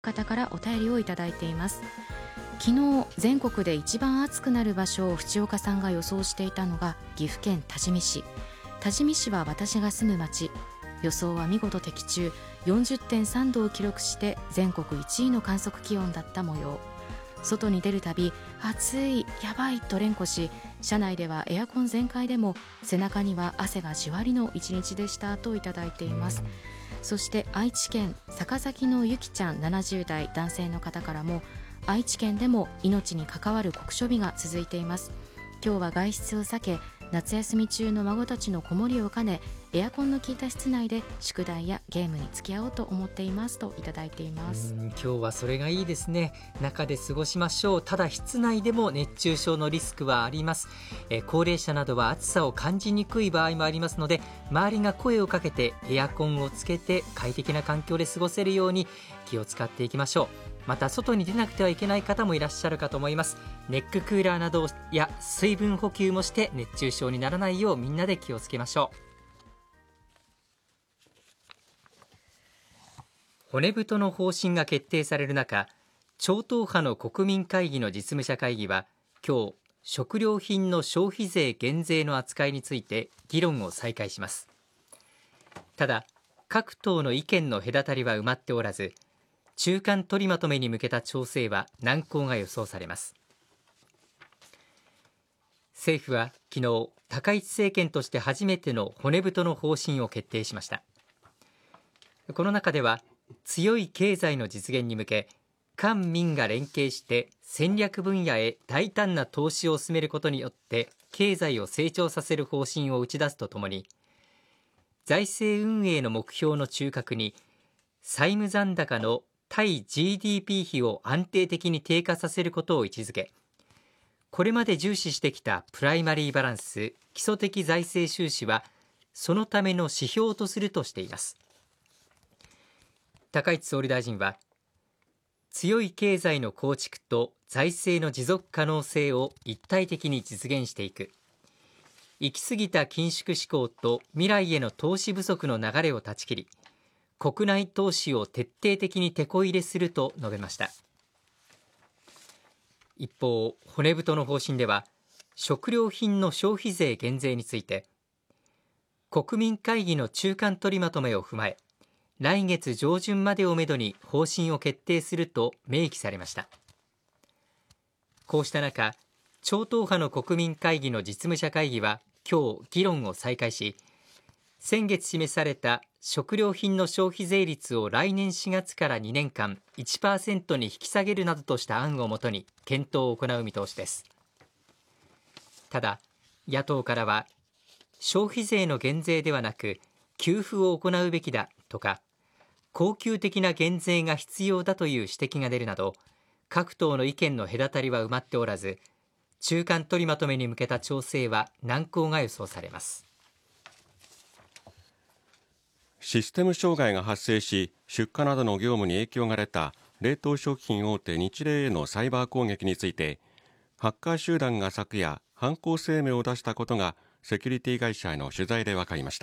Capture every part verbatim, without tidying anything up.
方からお便りをいただいています。昨日全国で一番暑くなる場所を淵岡さんが予想していたのが岐阜県多治見市。多治見市は私が住む町。予想は見事的中、 よんじゅってんさんどを記録して全国いちいの観測気温だった模様。外に出るたび暑い、やばいと連呼し、車内ではエアコン全開でも背中には汗がじわりの一日でしたといただいています。そして愛知県坂崎のゆきちゃんななじゅうだい男性の方からも、愛知県でも命に関わる酷暑日が続いています。今日は外出を避け、夏休み中の孫たちの子守りを兼ね、エアコンの効いた室内で宿題やゲームに付き合おうと思っていますといただいています。 うん、今日はそれがいいですね。中で過ごしましょう。ただ室内でも熱中症のリスクはあります。えー、高齢者などは暑さを感じにくい場合もありますので、周りが声をかけてエアコンをつけて快適な環境で過ごせるように気を使っていきましょう。また外に出なくてはいけない方もいらっしゃるかと思います。ネッククーラーなどや水分補給もして熱中症にならないようみんなで気をつけましょう。骨太の方針が決定される中、超党派の国民会議の実務者会議は今日、食料品の消費税減税の扱いについて議論を再開します。ただ各党の意見の隔たりは埋まっておらず、中間取りまとめに向けた調整は難航が予想されます。政府は昨日、高市政権として初めての骨太の方針を決定しました。この中では強い経済の実現に向け、官民が連携して戦略分野へ大胆な投資を進めることによって経済を成長させる方針を打ち出すとともに、財政運営の目標の中核に債務残高の対 ジーディーピー 比を安定的に低下させることを位置づけ、これまで重視してきたプライマリーバランス、基礎的財政収支はそのための指標とするとしています。高市総理大臣は、強い経済の構築と財政の持続可能性を一体的に実現していく。行き過ぎた緊縮志向と未来への投資不足の流れを断ち切り、国内投資を徹底的にテこ入れすると述べました。一方、骨太の方針では、食料品の消費税減税について、国民会議の中間取りまとめを踏まえ、来月上旬までをめどに方針を決定すると明記されました。こうした中、超党派の国民会議の実務者会議は今日議論を再開し、先月示された食料品の消費税率を来年しがつからにねんかん いちパーセント に引き下げるなどとした案をもとに検討を行う見通しです。ただ、野党からは消費税の減税ではなく給付を行うべきだとか、恒久的な減税が必要だという指摘が出るなど、各党の意見の隔たりは埋まっておらず、中間取りまとめに向けた調整は難航が予想されます。 システム障害が発生し、出荷などの業務に影響が出た冷凍食品大手ニチレイへのサイバー攻撃について、ハッカー集団が昨夜犯行声明を出したことがセキュリティ会社への取材で分かりました。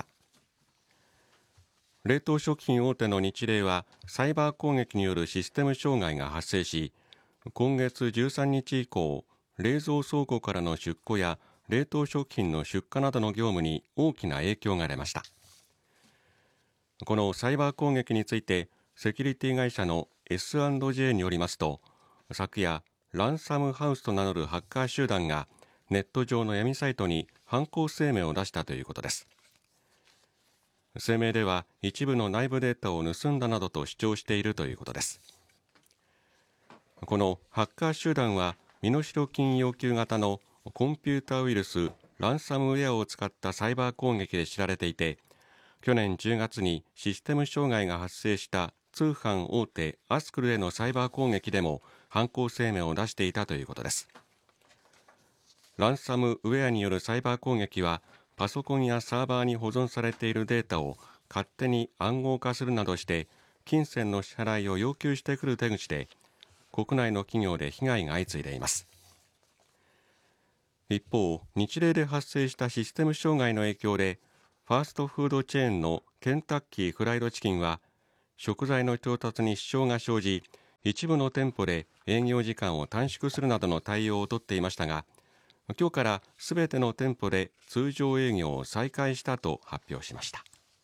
冷凍食品大手のニチレイはサイバー攻撃によるシステム障害が発生し、今月じゅうさんにち以降、冷蔵倉庫からの出庫や冷凍食品の出荷などの業務に大きな影響が出ました。このサイバー攻撃についてセキュリティ会社の エスアンドジェー によりますと、昨夜ランサムハウスと名乗るハッカー集団がネット上の闇サイトに犯行声明を出したということです。声明では一部の内部データを盗んだなどと主張しているということです。このハッカー集団は身代金要求型のコンピュータウイルスランサムウェアを使ったサイバー攻撃で知られていて、去年じゅうがつにシステム障害が発生した通販大手アスクルへのサイバー攻撃でも犯行声明を出していたということです。ランサムウェアによるサイバー攻撃は、パソコンやサーバーに保存されているデータを勝手に暗号化するなどして金銭の支払いを要求してくる手口で、国内の企業で被害が相次いでいます。一方、日例で発生したシステム障害の影響で、ファーストフードチェーンのケンタッキーフライドチキンは食材の調達に支障が生じ、 一部の店舗で営業時間を短縮するなどの対応をとっていましたが、今日からすべての店舗で通常営業を再開したと発表しました。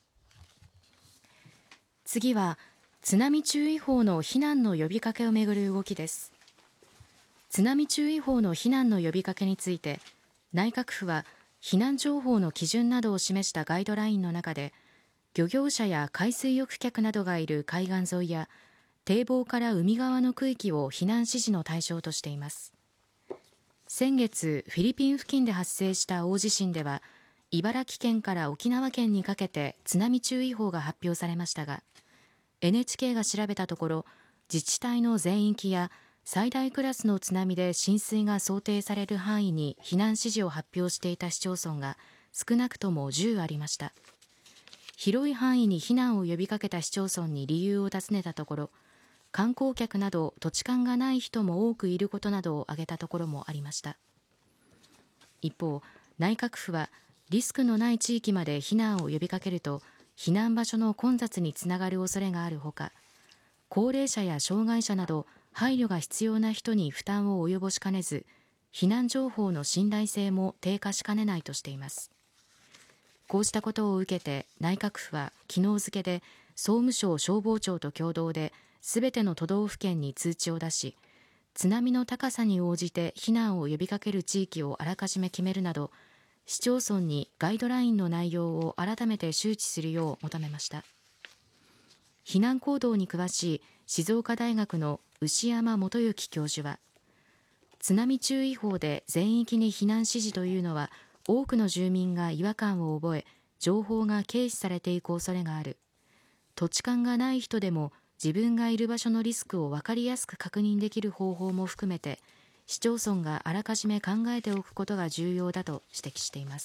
次は津波注意報の避難の呼びかけをめぐる動きです。津波注意報の避難の呼びかけについて、内閣府は避難情報の基準などを示したガイドラインの中で、漁業者や海水浴客などがいる海岸沿いや堤防から海側の区域を避難指示の対象としています。先月フィリピン付近で発生した大地震では、茨城県から沖縄県にかけて津波注意報が発表されましたが、 エヌエイチケー が調べたところ、自治体の全域や最大クラスの津波で浸水が想定される範囲に避難指示を発表していた市町村が少なくともじゅうありました。広い範囲に避難を呼びかけた市町村に理由を尋ねたところ、観光客など土地勘がない人も多くいることなどを挙げたところもありました。一方、内閣府はリスクのない地域まで避難を呼びかけると避難場所の混雑につながる恐れがあるほか、高齢者や障害者など配慮が必要な人に負担を及ぼしかねず、避難情報の信頼性も低下しかねないとしています。こうしたことを受けて内閣府は昨日付で総務省消防庁と共同ですべての都道府県に通知を出し、津波の高さに応じて避難を呼びかける地域をあらかじめ決めるなど、市町村にガイドラインの内容を改めて周知するよう求めました。避難行動に詳しい静岡大学の牛山元幸教授は、津波注意報で全域に避難指示というのは多くの住民が違和感を覚え、情報が軽視されていく恐れがある。土地勘がない人でも自分がいる場所のリスクを分かりやすく確認できる方法も含めて、市町村があらかじめ考えておくことが重要だと指摘しています。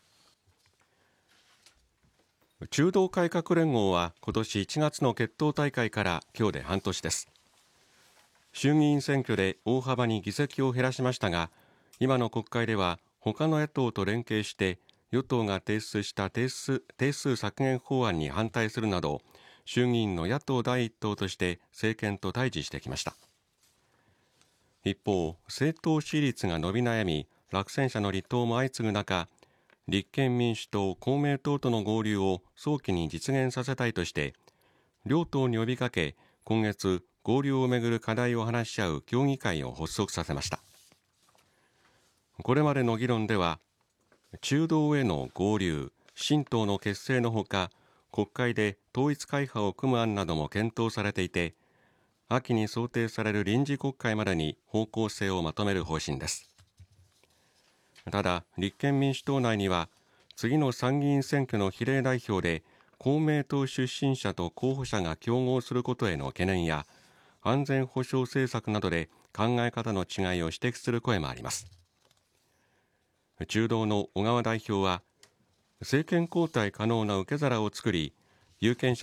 中道改革連合は今年いちがつの決闘大会から今日で半年です。衆議院選挙で大幅に議席を減らしましたが、今の国会では他の野党と連携して与党が提出した定数、定数削減法案に反対するなど、衆議院の野党第一党として政権と対峙してきました。一方、政党支持率が伸び悩み、落選者の離党も相次ぐ中、立憲民主党、公明党との合流を早期に実現させたいとして、両党に呼びかけ、今月合流をめぐる課題を話し合う協議会を発足させました。これまでの議論では、中道への合流、新党の結成のほか、国会で統一会派を組む案なども検討されていて、秋に想定される臨時国会までに方向性をまとめる方針です。ただ、立憲民主党内には、次の参議院選挙の比例代表で公明党出身者と候補者が競合することへの懸念や、安全保障政策などで考え方の違いを指摘する声もあります。中道の小川代表は、政権交代可能な受け皿を作り、有権者